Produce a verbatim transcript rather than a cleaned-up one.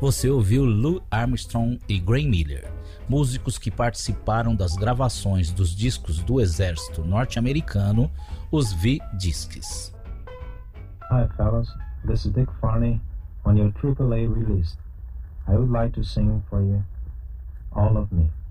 Você ouviu Lou Armstrong e Gray Miller, músicos que participaram das gravações dos discos do exército norte-americano, os V-Discs. Hi fellas, this is Dick Farney on your triple A release. I would like to sing for you All of Me.